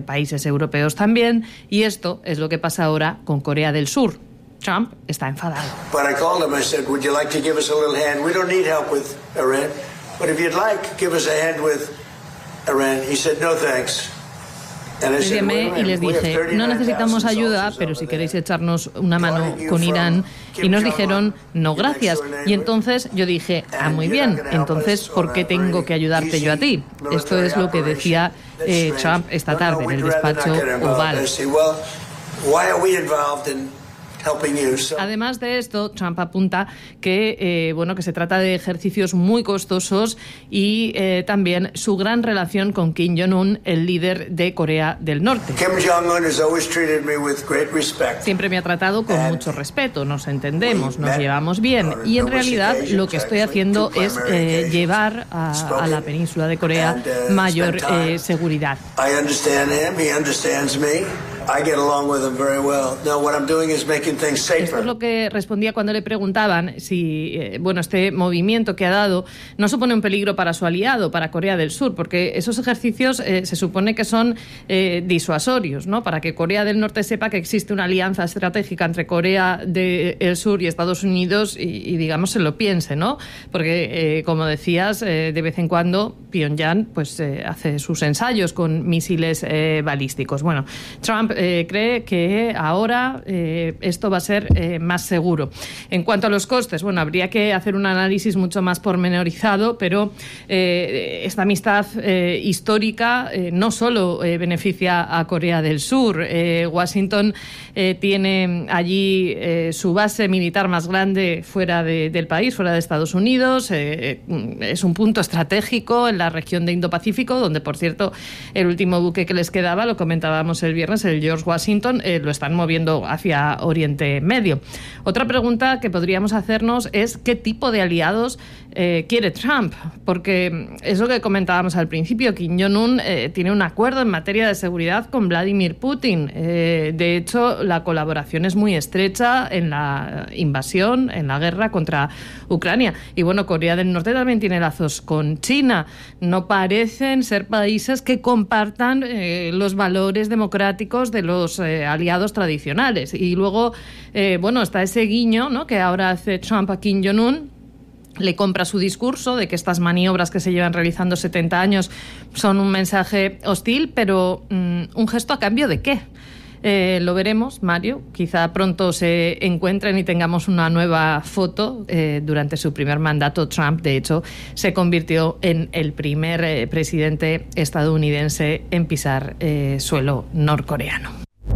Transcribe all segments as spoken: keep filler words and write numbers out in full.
países europeos también, y esto es lo que pasa ahora con Corea del Sur. Trump está enfadado. But I called him, I said, would you like to give us a little hand? We don't need help with Iran, but if you'd like, give us a hand with Iran. He said, no thanks. Les llamé y les dije, no necesitamos ayuda, pero si queréis echarnos una mano con Irán. Y nos dijeron, no, gracias. Y entonces yo dije, ah, muy bien, entonces, ¿por qué tengo que ayudarte yo a ti? Esto es lo que decía eh, Trump esta tarde en el despacho Oval. Además de esto, Trump apunta que eh, bueno que se trata de ejercicios muy costosos y eh, también su gran relación con Kim Jong-un, el líder de Corea del Norte. Kim Jong-un has always treated me with great respect. Siempre me ha tratado con mucho respeto, nos entendemos, nos llevamos bien, y en realidad lo que estoy haciendo es eh, llevar a, a la península de Corea mayor eh, seguridad. I understand him, he understands me. I get along with him very well. Now what I'm doing is making things safer. Esto es lo que respondía cuando le preguntaban si eh, bueno, este movimiento que ha dado no supone un peligro para su aliado, para Corea del Sur, porque esos ejercicios eh, se supone que son eh, disuasorios, ¿no? Para que Corea del Norte sepa que existe una alianza estratégica entre Corea del Sur y Estados Unidos y, y digamos, se lo piense, ¿no? Porque, eh, como decías, eh, de vez en cuando Pyongyang pues, eh, hace sus ensayos con misiles eh, balísticos. Bueno, Trump Eh, cree que ahora eh, esto va a ser eh, más seguro. En cuanto a los costes, bueno, habría que hacer un análisis mucho más pormenorizado, pero eh, esta amistad eh, histórica eh, no solo eh, beneficia a Corea del Sur. Eh, Washington eh, tiene allí eh, su base militar más grande fuera de, del país, fuera de Estados Unidos. Eh, es un punto estratégico en la región de Indo-Pacífico, donde, por cierto, el último buque que les quedaba, lo comentábamos el viernes, el George Washington, eh, lo están moviendo hacia Oriente Medio. Otra pregunta que podríamos hacernos es ¿qué tipo de aliados eh, quiere Trump? Porque es lo que comentábamos al principio, Kim Jong-un eh, tiene un acuerdo en materia de seguridad con Vladimir Putin. Eh, de hecho, la colaboración es muy estrecha en la invasión, en la guerra contra Ucrania. Y bueno, Corea del Norte también tiene lazos con China. No parecen ser países que compartan eh, los valores democráticos de los eh, aliados tradicionales. Y luego, eh, bueno, está ese guiño, ¿no?, que ahora hace Trump a Kim Jong-un. Le compra su discurso de que estas maniobras que se llevan realizando setenta años son un mensaje hostil, pero mmm, ¿un gesto a cambio de qué? Eh, lo veremos, Mario. Quizá pronto se encuentren y tengamos una nueva foto. Eh, durante su primer mandato, Trump, de hecho, se convirtió en el primer eh, presidente estadounidense en pisar eh, suelo norcoreano.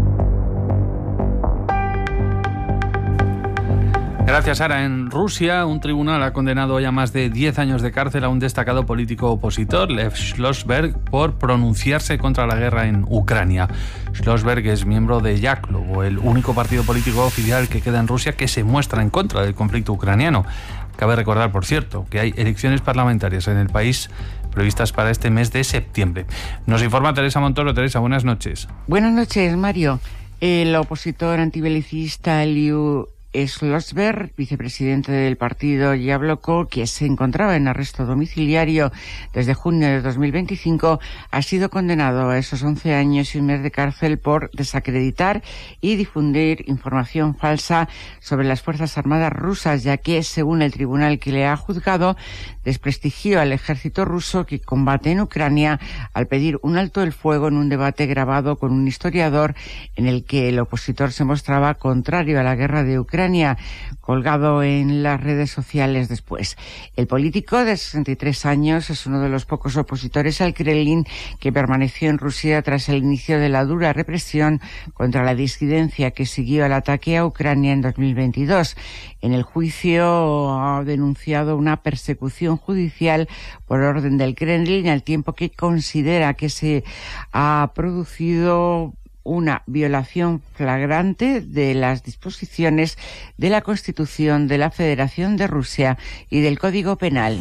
Gracias, Sara. En Rusia, un tribunal ha condenado hoy a más de diez años de cárcel a un destacado político opositor, Lev Shlossberg, por pronunciarse contra la guerra en Ucrania. Shlossberg es miembro de Yaklov, el único partido político oficial que queda en Rusia que se muestra en contra del conflicto ucraniano. Cabe recordar, por cierto, que hay elecciones parlamentarias en el país previstas para este mes de septiembre. Nos informa Teresa Montoro. Teresa, buenas noches. Buenas noches, Mario. El opositor antibelicista Liu Shlossberg, vicepresidente del partido Yabloko, que se encontraba en arresto domiciliario desde junio de dos mil veinticinco, ha sido condenado a esos once años y un mes de cárcel por desacreditar y difundir información falsa sobre las Fuerzas Armadas rusas, ya que, según el tribunal que le ha juzgado, desprestigió al ejército ruso que combate en Ucrania al pedir un alto el fuego en un debate grabado con un historiador en el que el opositor se mostraba contrario a la guerra de Ucrania, colgado en las redes sociales después. El político de sesenta y tres años es uno de los pocos opositores al Kremlin que permaneció en Rusia tras el inicio de la dura represión contra la disidencia que siguió al ataque a Ucrania en dos mil veintidós. En el juicio ha denunciado una persecución judicial por orden del Kremlin, al tiempo que considera que se ha producido una violación flagrante de las disposiciones de la Constitución de la Federación de Rusia y del Código Penal.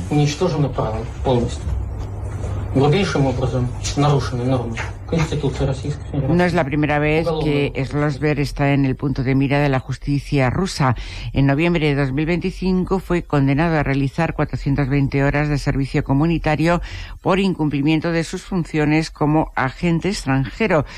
No es la primera vez que Shlossberg está en el punto de mira de la justicia rusa. En noviembre de dos mil veinticinco fue condenado a realizar cuatrocientas veinte horas de servicio comunitario por incumplimiento de sus funciones como agente extranjero.